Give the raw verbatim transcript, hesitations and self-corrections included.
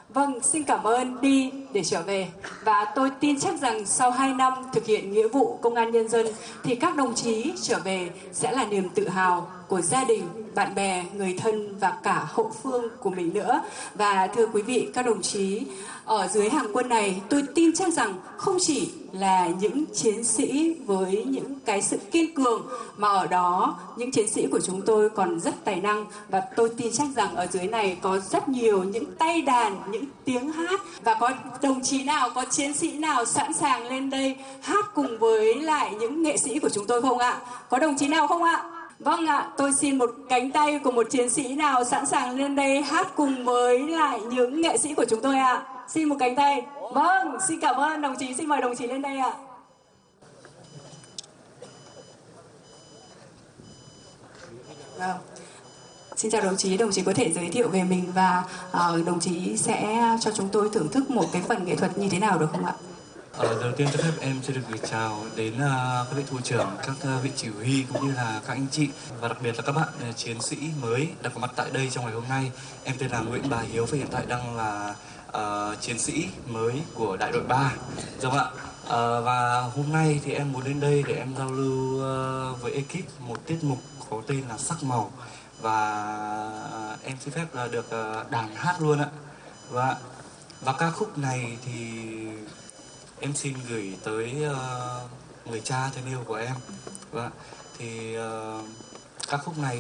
Vâng, xin cảm ơn Đi để trở về. Và tôi tin chắc rằng sau hai năm thực hiện nghĩa vụ công an nhân dân thì các đồng chí trở về sẽ là niềm tự hào của gia đình, bạn bè, người thân và cả hậu phương của mình nữa. Và thưa quý vị, các đồng chí, ở dưới hàng quân này tôi tin chắc rằng không chỉ là những chiến sĩ với những cái sự kiên cường, mà ở đó những chiến sĩ của chúng tôi còn rất tài năng. Và tôi tin chắc rằng ở dưới này có rất nhiều những tay đàn, những tiếng hát. Và có đồng chí nào, có chiến sĩ nào sẵn sàng lên đây hát cùng với lại những nghệ sĩ của chúng tôi không ạ? Có đồng chí nào không ạ? Vâng ạ, tôi xin một cánh tay của một chiến sĩ nào sẵn sàng lên đây hát cùng với lại những nghệ sĩ của chúng tôi ạ. Xin một cánh tay. Vâng, xin cảm ơn đồng chí, xin mời đồng chí lên đây ạ. Vâng. Xin chào đồng chí, đồng chí có thể giới thiệu về mình và uh, đồng chí sẽ cho chúng tôi thưởng thức một cái phần nghệ thuật như thế nào được không ạ? Ờ, đầu tiên cho phép em xin được gửi chào đến uh, các vị thủ trưởng, các uh, vị chỉ huy cũng như là các anh chị và đặc biệt là các bạn uh, chiến sĩ mới đã có mặt tại đây trong ngày hôm nay. Em tên là Nguyễn Bá Hiếu và hiện tại đang là uh, chiến sĩ mới của đại đội ba. Đúng không ạ? Uh, và hôm nay thì em muốn đến đây để em giao lưu uh, với ekip một tiết mục có tên là Sắc Màu. Và uh, em xin phép là được uh, đàn hát luôn ạ. Và, và ca khúc này thì em xin gửi tới uh, người cha thân yêu của em. Và thì uh, ca khúc này